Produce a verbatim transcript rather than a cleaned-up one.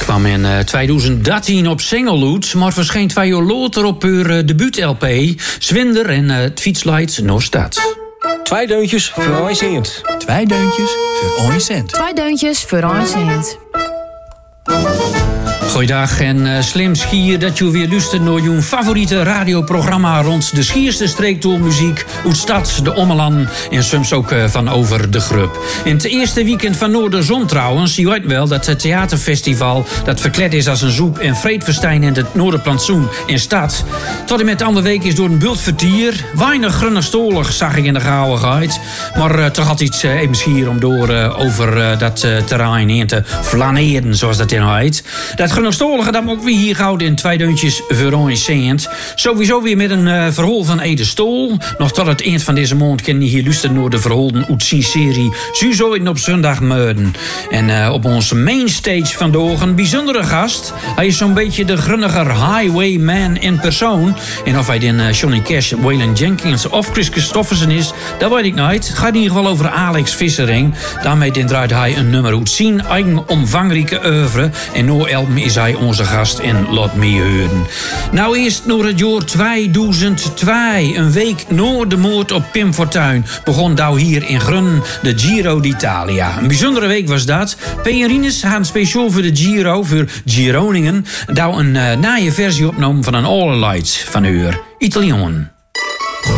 kwam in uh, twintig dertien op Singelloed, maar verscheen twee jaar later op haar uh, debuut-L P, Zwinder en uh, het fietsleidt naar stad. Twee deuntjes voor een cent. Twee deuntjes voor een cent. Twee deuntjes voor een cent. Goeiedag en uh, slim skiën dat je weer luistert naar je favoriete radioprogramma rond de schierste streektoolmuziek uit stad, de Ommelan en soms ook uh, van over de Grup. In het eerste weekend van Noorderzon trouwens, je weet wel dat het theaterfestival dat verkleed is als een zoep en vreedverstijn in het Noorderplantsoen in stad. Tot en met de andere week is door een bultvertier. Weinig grunnerstolig zag ik in de gauwigheid. Maar uh, toch had iets uh, even schier om door uh, over uh, dat uh, terrein heen te flaneren, zoals dat in heet. Dat grunnerstolige dat ook weer hier gehouden in twee deuntjes voor een cent. Sowieso weer met een uh, verhaal van Ede Stol. Nog tot het eind van deze maand kan je hier luisteren naar de verhalen uit zijn serie Zuzo in op zondagmorgen. En uh, op onze mainstage vandaag een bijzondere gast. Hij is zo'n beetje de grunniger highwayman in persoon. En of hij dan uh, Johnny Cash, Waylon Jenkins of Chris Christofferson is, dat weet ik niet. Het gaat in ieder geval over Alex Vissering. Daarmee dan draait hij een nummer uit zijn eigen omvangrijke oeuvre. En nu album is hij onze gast en laat me horen. Nou eerst naar het jaar tweeduizend twee. Een week na de moord op Pim Fortuyn begon nou hier in Grun de Giro d'Italia. Een bijzondere week was dat. Peerines had speciaal voor de Giro, voor Gironingen, nou een uh, naaie versie opgenomen van een All Lights van uur Italiaan.